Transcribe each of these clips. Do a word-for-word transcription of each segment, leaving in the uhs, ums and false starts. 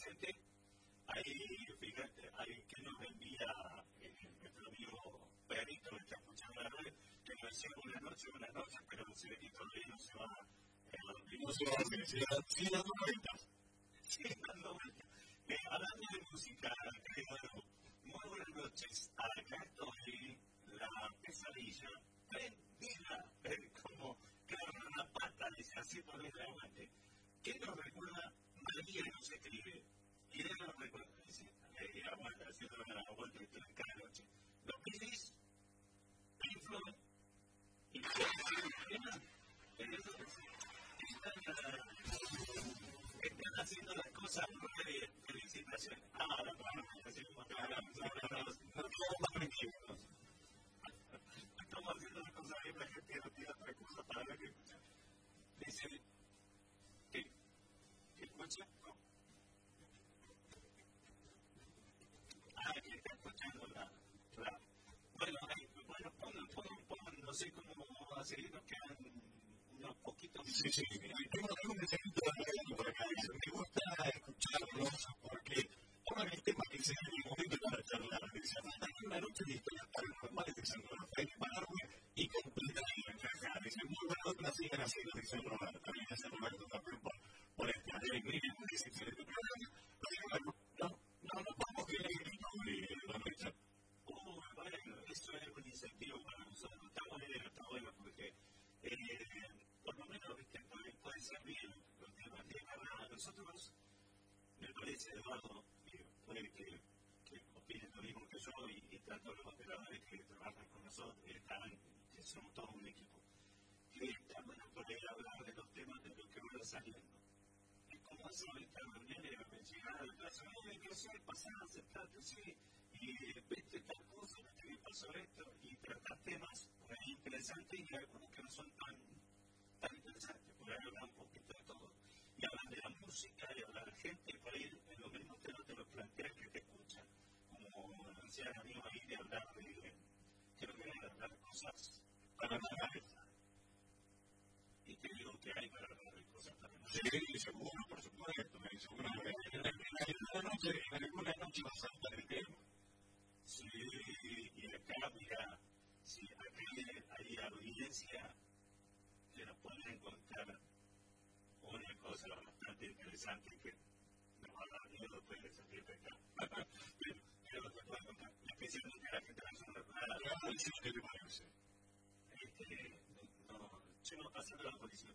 presente. Ahí, fíjate, ahí que nos envía eh, nuestro amigo Perito, que está escuchando la red, que nos decía buenas noches, buenas noches, pero se ve que todavía no se va eh, a dormir. No se va a dormir, sigue dando vueltas. Sigue dando vueltas. Eh, hablando de música, creo, muy buenas noches. Acá estoy, la pesadilla, prendida, eh, como claro, una pata, dice así por el aguante. ¿Qué nos recuerda? María nos escribe. Y ella nos recuerda, dice, eh, aguanta, haciendo la vuelta de cada noche. Los Beatles, Pink Floyd, y están, están haciendo las cosas muy bien. Felicitaciones. Ah, la palabra, así como te hablamos, hablamos, no quedamos más tranquilos. Estamos haciendo las cosas bien, la gente no tiene otra cosa para ver que escuchar. Dice, ¿qué? ¿Qué escucha? Ah, que está escuchando la, la... Bueno, hay, bueno, pongan, pongan, pongan, no sé cómo vamos a seguir, nos quedan unos poquitos minutos. Sí, sí, sí. Tengo un detallito de por acá, dice, me gusta escucharlos porque toman el tema que se en el momento para charlar. Dice, hay una noche de historias paranormales de San Rafael Malargue y completa de encajar. Dice, muy buena otra sigan así, lo dice Roberto. También dice Roberto también por, por este alegría, dice que le no, no, no podemos creer el grito de la noche. Oh, bueno, eso es un incentivo para nosotros. Está bueno, está bueno, porque eh, por lo menos, viste, puede, puede ser bien los temas de carrera. Nosotros, me parece, Eduardo, eh, puede que, que opinen lo mismo que yo y, y tanto los operadores que trabajan con nosotros, que están, que somos todo un equipo, que está bueno poder hablar de los temas de lo que va saliendo. ¿Cómo se ve esta manera de llegar a la clase? Hay que hacer, pasar, sentarte, sí, y viste tal cosa, viste que pasó esto, y tratar temas por ahí interesantes y algunos que no son tan, tan interesantes, por ahí hablar un poquito de todo. Y hablar de la música, y hablar de la gente, por ahí en lo mismo usted no te lo plantea que te escuchan. Como decía el amigo ahí, de hablar de, creo que era de hablar de cosas paranormales. Y te digo que hay para hablar de cosas paranormales. Sí, seguro, por supuesto, seguro. En alguna noche, en alguna noche vas a estar el tema. Sí, y acá, mira, sí, acá hay audiencia que nos pueden encontrar una cosa bastante interesante que nos va a dar miedo después de salir de acá. pero, pero te puedo contar, especialmente a la gente de la zona rural. ¿Qué te parece? Este, no, yo no pasé de la policía.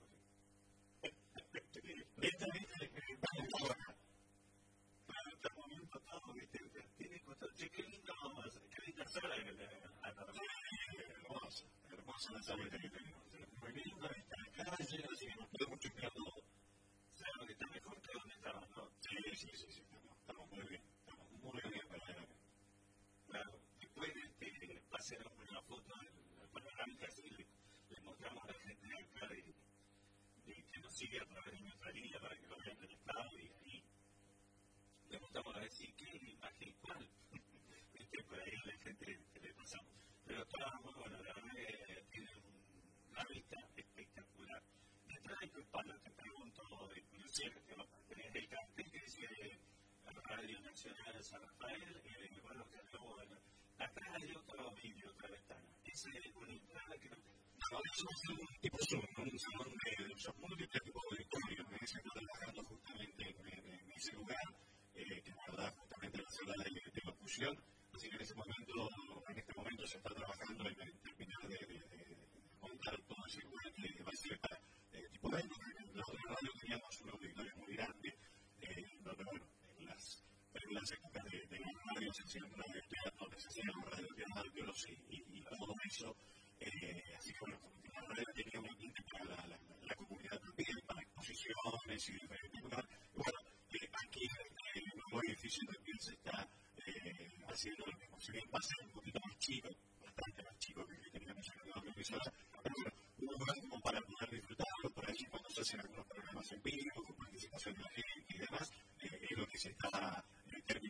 Esta vez, vamos acá. Claro, estamos bien tocados, ¿viste? Tiene cosas. Che, qué lindo, qué linda sala que le hermosa, hermosa la sala que tenemos. Muy linda, está en la calle, así que nos podemos chequear todo. Claro que está mejor que donde estábamos, ¿no? Sí, sí, sí, sí, estamos, estamos muy bien, estamos muy bien para ver. Claro, después este, pasen una foto de la panorámica, así le, le mostramos a la gente de acá de, de que nos sigue a través de nuestra línea para que lo vean en el estado y ahí le mostramos a decir qué imagen cuál. Viste, por ahí la gente que le pasamos. Pero está muy bueno, la verdad que tiene una vista espectacular. Detrás de tu espalda te pregunto de curiosidad, tenés el cartel que dice Radio Nacional de San Rafael, eh, bueno, que luego, bueno, atrás hay otro vídeo, otra ventana. Esa es una entrada que no te... No, eso es un tipo Zoom, un salón de usos múltiples tipo de auditorio, me dicen que está trabajando justamente en, en, en ese lugar, eh, que guarda justamente la sala de, de locución, así que en ese momento, en este momento se está trabajando en, en terminar de, de, de, de montar todo ese lugar que va a ser para eh, tipo de la otra radio teníamos un auditorio muy grande, eh, donde bueno, en las en las épocas de, de las radios se hacían radio teatro, se hacían radio teatro y, y, y todo eso. Eh, así que bueno, la radio tenía un ambiente para la, la, la comunidad también, para exposiciones y diferentes lugares. Y bueno, eh, aquí en el nuevo edificio también se está eh, haciendo lo mismo. Si bien va a ser un poquito más chico,